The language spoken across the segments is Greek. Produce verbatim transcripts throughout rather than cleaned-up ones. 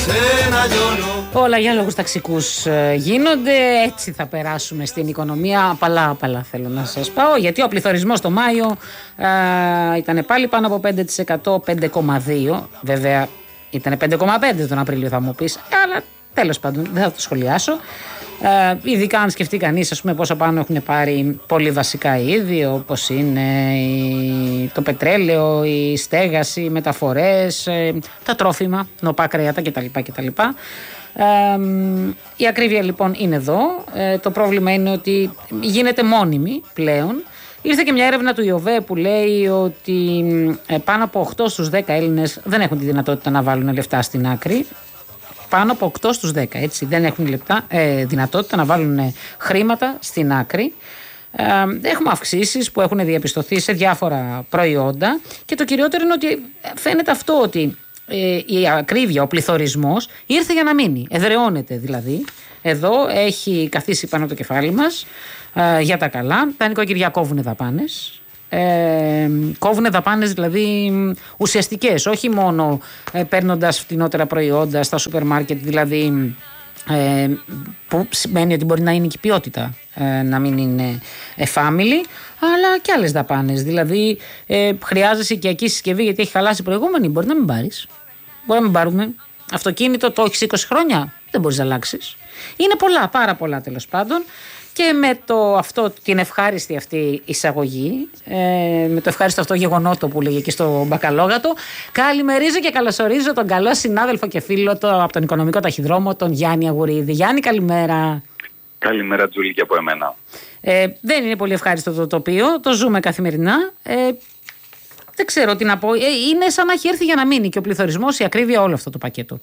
Όλα για λόγους ταξικούς γίνονται, έτσι θα περάσουμε στην οικονομία. Απαλά, απαλά θέλω να σας πάω, γιατί ο πληθωρισμός το Μάιο ε, ήταν πάλι πάνω από πέντε τοις εκατό, πέντε κόμμα δύο. Βέβαια ήταν πέντε κόμμα πέντε τον Απρίλιο θα μου πεις, αλλά τέλος πάντων δεν θα το σχολιάσω. Ε, ειδικά αν σκεφτεί κανείς, ας πούμε, πόσο πάνω έχουν πάρει πολύ βασικά είδη, όπως είναι η, το πετρέλαιο, η στέγαση, οι μεταφορές, ε, τα τρόφιμα, νοπά κρέατα κτλ. κτλ. Ε, η ακρίβεια λοιπόν είναι εδώ. Ε, το πρόβλημα είναι ότι γίνεται μόνιμη πλέον. Ήρθε και μια έρευνα του ΙΟΒΕ που λέει ότι ε, πάνω από οκτώ στους δέκα Έλληνες δεν έχουν τη δυνατότητα να βάλουν λεφτά στην άκρη. Πάνω από οκτώ στους δέκα, έτσι, δεν έχουν λεπτά, ε, δυνατότητα να βάλουν χρήματα στην άκρη. Ε, έχουμε αυξήσεις που έχουν διαπιστωθεί σε διάφορα προϊόντα και το κυριότερο είναι ότι φαίνεται αυτό ότι ε, η ακρίβεια, ο πληθωρισμός ήρθε για να μείνει, εδραιώνεται δηλαδή. Εδώ έχει καθίσει πάνω το κεφάλι μας ε, για τα καλά. Τα νοικοκυριά κόβουν δαπάνες. Ε, κόβουν δαπάνες δηλαδή ουσιαστικές, όχι μόνο ε, παίρνοντας φτηνότερα προϊόντα στα σούπερ μάρκετ, δηλαδή ε, που σημαίνει ότι μπορεί να είναι και η ποιότητα ε, να μην είναι εφάμιλη, αλλά και άλλες δαπάνες, δηλαδή ε, χρειάζεσαι οικιακή συσκευή γιατί έχει χαλάσει η προηγούμενη, μπορεί να μην πάρεις, μπορεί να μην πάρουμε αυτοκίνητο, το έχεις είκοσι χρόνια, δεν μπορείς να αλλάξεις. Είναι πολλά, πάρα πολλά τέλος πάντων. Και με το αυτό, την ευχάριστη αυτή εισαγωγή, ε, με το ευχάριστο αυτό γεγονότο που λέγε εκεί στο Μπακαλόγατο, καλημερίζω και καλωσορίζω τον καλό συνάδελφο και φίλο του από τον Οικονομικό Ταχυδρόμο, τον Γιάννη Αγουρίδη. Γιάννη, καλημέρα. Καλημέρα, Τζούλη, και από εμένα. Ε, δεν είναι πολύ ευχάριστο το τοπίο, το ζούμε καθημερινά. Ε, δεν ξέρω τι να πω. Ε, είναι σαν να έχει έρθει για να μείνει και ο πληθωρισμός, η ακρίβεια, όλο αυτό το πακέτο.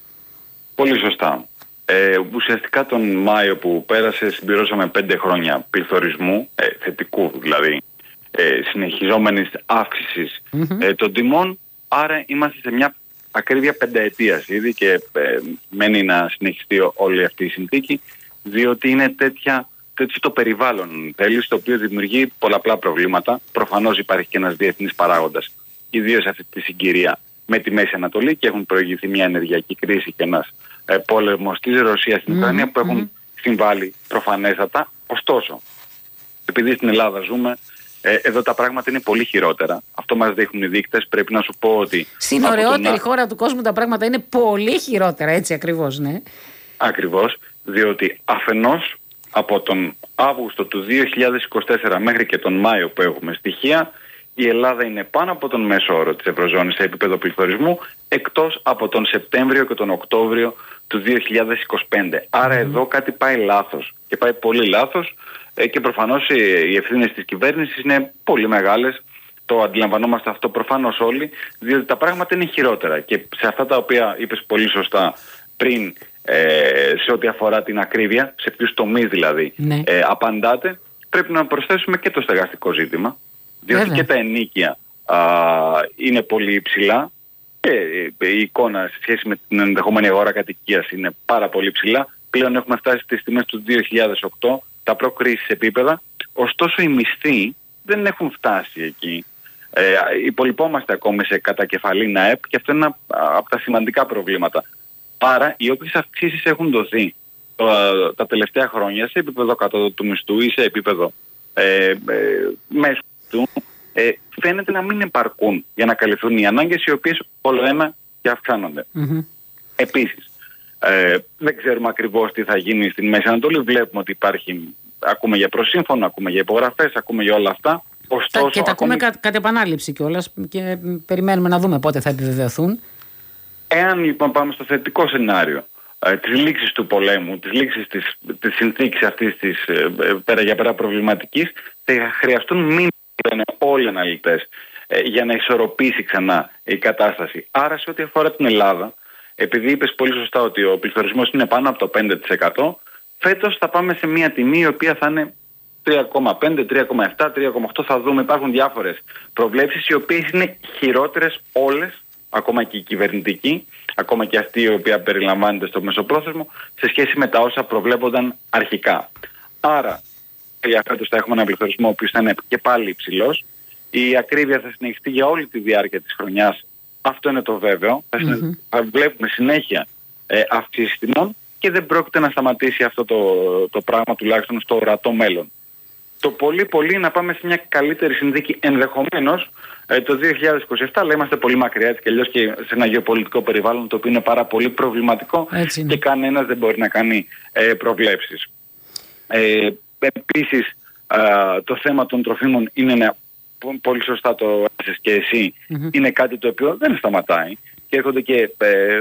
Πολύ σωστά. Ε, ουσιαστικά τον Μάιο που πέρασε συμπληρώσαμε πέντε χρόνια πληθωρισμού, ε, θετικού δηλαδή, ε, συνεχιζόμενης αύξησης mm-hmm. ε, των τιμών, άρα είμαστε σε μια ακρίβεια πενταετίας ήδη και ε, μένει να συνεχιστεί όλη αυτή η συνθήκη, διότι είναι τέτοια, τέτοιο το περιβάλλον τέλος, το οποίο δημιουργεί πολλαπλά προβλήματα. Προφανώς υπάρχει και ένας διεθνής παράγοντας, ιδίως αυτή τη συγκυρία με τη Μέση Ανατολή, και έχουν προηγηθεί μια ενεργειακή κρίση και ένας ε, πόλεμος της Ρωσίας στην Ουκρανία mm-hmm. που έχουν mm-hmm. συμβάλει προφανέστατα. Ωστόσο, επειδή στην Ελλάδα ζούμε, ε, εδώ τα πράγματα είναι πολύ χειρότερα. Αυτό μας δείχνουν οι δείκτες. Πρέπει να σου πω ότι στην ωραιότερη τον... χώρα του κόσμου τα πράγματα είναι πολύ χειρότερα, έτσι ακριβώς, ναι. Ακριβώς, διότι αφενός από τον Αύγουστο του δύο χιλιάδες είκοσι τέσσερα μέχρι και τον Μάιο που έχουμε στοιχεία, η Ελλάδα είναι πάνω από τον μέσο όρο της Ευρωζώνης σε επίπεδο πληθωρισμού, εκτός από τον Σεπτέμβριο και τον Οκτώβριο του δύο χιλιάδες είκοσι πέντε. Άρα εδώ κάτι πάει λάθος και πάει πολύ λάθος, και προφανώς οι ευθύνες της κυβέρνησης είναι πολύ μεγάλες. Το αντιλαμβανόμαστε αυτό προφανώς όλοι, διότι τα πράγματα είναι χειρότερα. Και σε αυτά τα οποία είπες πολύ σωστά πριν, ε, σε ό,τι αφορά την ακρίβεια, σε ποιους τομείς δηλαδή ναι. ε, απαντάτε, πρέπει να προσθέσουμε και το στεγαστικό ζήτημα. Διότι Βέβαια. και τα ενοίκια α, είναι πολύ υψηλά και η εικόνα σε σχέση με την ενδεχόμενη αγορά κατοικίας είναι πάρα πολύ ψηλά. Πλέον έχουμε φτάσει στις τιμές του δύο χιλιάδες οκτώ, τα προ-κρίσης επίπεδα. Ωστόσο οι μισθοί δεν έχουν φτάσει εκεί. Ε, υπολοιπόμαστε ακόμη σε κατακεφαλήν ΑΕΠ και αυτό είναι ένα από τα σημαντικά προβλήματα. Άρα οι όποιες αυξήσεις έχουν δοθεί το, τα τελευταία χρόνια σε επίπεδο κατώτατου του μισθού ή σε επίπεδο ε, ε, μέσου του, ε, φαίνεται να μην επαρκούν για να καλυφθούν οι ανάγκες, οι οποίες όλο ένα και αυξάνονται. Mm-hmm. Επίσης, ε, δεν ξέρουμε ακριβώς τι θα γίνει στην Μέση Ανατολή. Βλέπουμε ότι υπάρχει, ακούμε για προσύμφωνο, ακούμε για υπογραφές, ακούμε για όλα αυτά. Ωστόσο, και τα ακούμε ακόμη... κατ' επανάληψη κιόλας και περιμένουμε να δούμε πότε θα επιβεβαιωθούν. Εάν λοιπόν πάμε στο θετικό σενάριο ε, της λήξης του πολέμου, της λήξης της, της συνθήκης αυτής της ε, πέρα για πέρα προβληματικής, θα χρειαστούν μήνες, λένε όλοι οι αναλυτές, ε, για να ισορροπήσει ξανά η κατάσταση. Άρα σε ό,τι αφορά την Ελλάδα, επειδή είπες πολύ σωστά ότι ο πληθωρισμός είναι πάνω από το πέντε τοις εκατό, φέτος θα πάμε σε μια τιμή η οποία θα είναι τρία κόμμα πέντε, τρία κόμμα επτά, τρία κόμμα οκτώ, θα δούμε. Υπάρχουν διάφορες προβλέψεις οι οποίες είναι χειρότερες όλες, ακόμα και η κυβερνητική, ακόμα και αυτή η οποία περιλαμβάνεται στο μεσοπρόθεσμο, σε σχέση με τα όσα προβλέπονταν αρχικά. Άρα, για φέτος θα έχουμε έναν πληθωρισμό ο οποίος θα είναι και πάλι υψηλός. Η ακρίβεια θα συνεχιστεί για όλη τη διάρκεια της χρονιάς. Αυτό είναι το βέβαιο. Mm-hmm. Θα βλέπουμε συνέχεια ε, αυξήσεις τιμών και δεν πρόκειται να σταματήσει αυτό το, το πράγμα τουλάχιστον στο ορατό μέλλον. Το πολύ πολύ να πάμε σε μια καλύτερη συνθήκη ενδεχομένως ε, το δύο χιλιάδες είκοσι επτά, αλλά είμαστε πολύ μακριά έτσι και αλλιώς και σε ένα γεωπολιτικό περιβάλλον το οποίο είναι πάρα πολύ προβληματικό και κανένας δεν μπορεί να κάνει ε, προβλέψεις. Ε, επίσης ε, το θέμα των τροφίμων είναι ένα, πολύ σωστά το έθεσες και εσύ, mm-hmm. είναι κάτι το οποίο δεν σταματάει και έρχονται και ε, ε,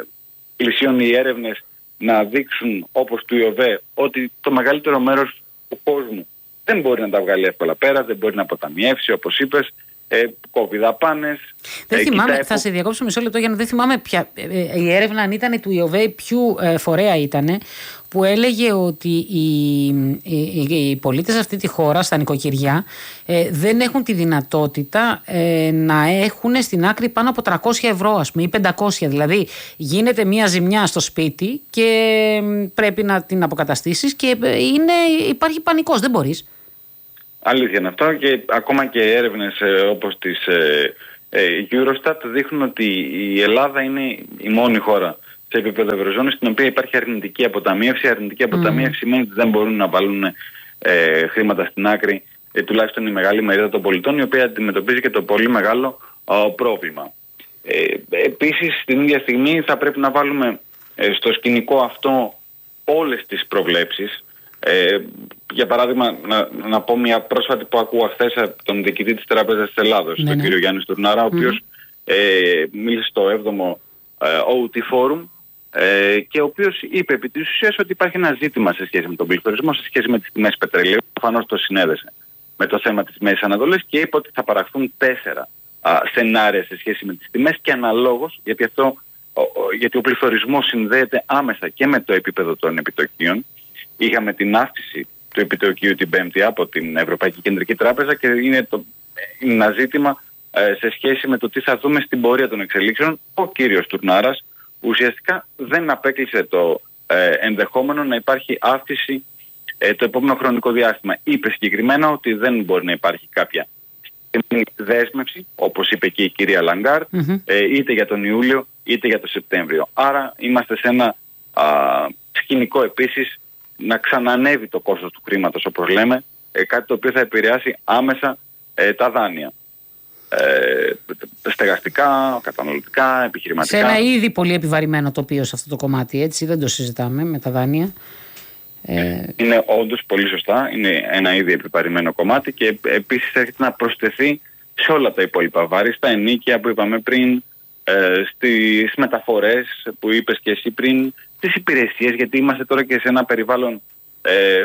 πλησίων οι έρευνες να δείξουν όπως του ΙΟΒΕ ότι το μεγαλύτερο μέρος του κόσμου δεν μπορεί να τα βγάλει εύκολα πέρα, δεν μπορεί να αποταμιεύσει, όπως είπες, ε, κόβει δαπάνες. Δεν ε, θυμάμαι, κοιτά, θα σε διακόψω μισό λεπτό για να δεν θυμάμαι ποια, ε, η έρευνα αν ήταν του ΙΟΒΕ, ποιου ε, φορέα ήταν, που έλεγε ότι οι, οι, οι πολίτες σε αυτή τη χώρα, στα νοικοκυριά, ε, δεν έχουν τη δυνατότητα ε, να έχουν στην άκρη πάνω από τριακόσια ευρώ, ας πούμε, ή πεντακόσια. Δηλαδή, γίνεται μια ζημιά στο σπίτι και πρέπει να την αποκαταστήσεις και είναι, υπάρχει πανικός, δεν μπορείς. Αλήθεια είναι αυτό και ακόμα και έρευνες ε, όπως της ε, ε, Eurostat δείχνουν ότι η Ελλάδα είναι η μόνη χώρα σε επίπεδο ευρωζώνης στην οποία υπάρχει αρνητική αποταμίευση. Αρνητική αποταμίευση mm. σημαίνει ότι δεν μπορούν να βάλουν ε, χρήματα στην άκρη, ε, τουλάχιστον η μεγάλη μερίδα των πολιτών, η οποία αντιμετωπίζει και το πολύ μεγάλο ε, πρόβλημα. Ε, επίσης, την ίδια στιγμή θα πρέπει να βάλουμε ε, στο σκηνικό αυτό όλες τις προβλέψεις. Ε, για παράδειγμα, να, να πω μια πρόσφατη που ακούω χθες από τον διοικητή της Τράπεζας της Ελλάδος, ναι, τον ναι. κύριο Γιάννη Στουρνάρα, ο οποίος mm. ε, μίλησε στο έβδομο ε, ο τι Forum ε, και ο οποίος είπε επί της ουσίας ότι υπάρχει ένα ζήτημα σε σχέση με τον πληθωρισμό, σε σχέση με τις τιμές πετρελαίου. Προφανώς το συνέδεσε με το θέμα της Μέσης Ανατολής και είπε ότι θα παραχθούν τέσσερα α, σενάρια σε σχέση με τις τιμές και αναλόγως, γιατί, αυτό, ο, ο, γιατί ο πληθωρισμός συνδέεται άμεσα και με το επίπεδο των επιτοκίων. Είχαμε την αύξηση του επιτοκίου την Πέμπτη από την Ευρωπαϊκή Κεντρική Τράπεζα και είναι, το, είναι ένα ζήτημα ε, σε σχέση με το τι θα δούμε στην πορεία των εξελίξεων. Ο κύριος Τουρνάρας ουσιαστικά δεν απέκλεισε το ε, ενδεχόμενο να υπάρχει αύξηση ε, το επόμενο χρονικό διάστημα. Είπε συγκεκριμένα ότι δεν μπορεί να υπάρχει κάποια δέσμευση, όπως είπε και η κυρία Λαγκάρ, mm-hmm. ε, είτε για τον Ιούλιο είτε για τον Σεπτέμβριο. Άρα είμαστε σε ένα α, σκηνικό επίσης να ξανανεύει το κόστος του χρήματος, όπως λέμε, ε, κάτι το οποίο θα επηρεάσει άμεσα ε, τα δάνεια. Ε, στεγαστικά, καταναλωτικά, επιχειρηματικά. Σε ένα ήδη πολύ επιβαρημένο τοπίο σε αυτό το κομμάτι, έτσι, δεν το συζητάμε με τα δάνεια. Ε... Είναι όντως πολύ σωστά, είναι ένα ήδη επιβαρημένο κομμάτι και επίσης έρχεται να προσθεθεί σε όλα τα υπόλοιπα βάρη, στα ενίκια που είπαμε πριν, ε, στις μεταφορές που είπες και εσύ πριν, τις υπηρεσίες, γιατί είμαστε τώρα και σε ένα περιβάλλον ε,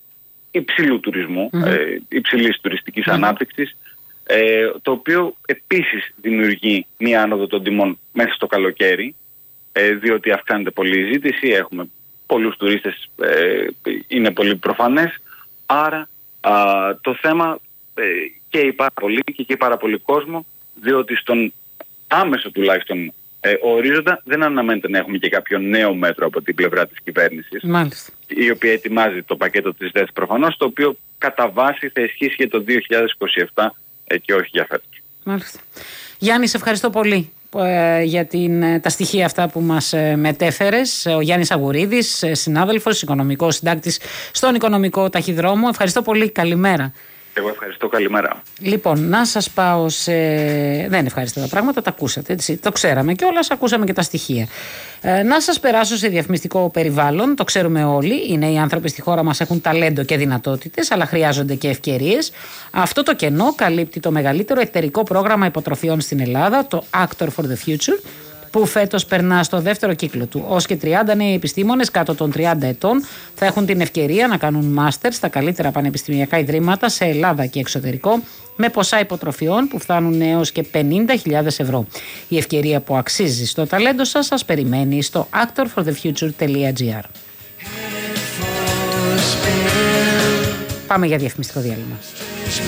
υψηλού τουρισμού, mm-hmm. ε, υψηλής τουριστικής mm-hmm. ανάπτυξης, ε, το οποίο επίσης δημιουργεί μία άνοδο των τιμών μέσα στο καλοκαίρι, ε, διότι αυξάνεται πολύ η ζήτηση, έχουμε πολλούς τουρίστες, ε, είναι πολύ προφανές, άρα α, το θέμα ε, καίει πάρα πολύ και καίει πάρα πολύ κόσμο, διότι στον άμεσο τουλάχιστον Ε, ορίζοντα δεν αναμένεται να έχουμε και κάποιο νέο μέτρο από την πλευρά της κυβέρνησης, μάλιστα, η οποία ετοιμάζει το πακέτο της ΔΕΣ προφανώς, το οποίο κατά βάση θα ισχύσει για το δύο χιλιάδες είκοσι επτά ε, και όχι για φέτος. Μάλιστα. Γιάννη, σε ευχαριστώ πολύ ε, για την, τα στοιχεία αυτά που μας ε, μετέφερες. Ο Γιάννης Αγουρίδης, ε, συνάδελφος, οικονομικός συντάκτης στον Οικονομικό Ταχυδρόμο. Ευχαριστώ πολύ. Καλημέρα. Εγώ ευχαριστώ, καλημέρα. Λοιπόν, να σας πάω σε... Δεν ευχαριστώ τα πράγματα, τα ακούσατε, έτσι. Το ξέραμε κιόλας, ακούσαμε και τα στοιχεία. Ε, να σας περάσω σε διαφημιστικό περιβάλλον, το ξέρουμε όλοι. Οι νέοι άνθρωποι στη χώρα μας έχουν ταλέντο και δυνατότητες, αλλά χρειάζονται και ευκαιρίες. Αυτό το κενό καλύπτει το μεγαλύτερο εταιρικό πρόγραμμα υποτροφιών στην Ελλάδα, το Actor for the Future, που φέτος περνά στο δεύτερο κύκλο του. Ως και τριάντα νέοι επιστήμονες κάτω των τριάντα ετών θα έχουν την ευκαιρία να κάνουν μάστερ στα καλύτερα πανεπιστημιακά ιδρύματα σε Ελλάδα και εξωτερικό, με ποσά υποτροφιών που φτάνουν έως και πενήντα χιλιάδες ευρώ. Η ευκαιρία που αξίζει στο ταλέντο σας σας περιμένει στο actor for the future dot gr. Πάμε για διαφημιστικό διάλειμμα.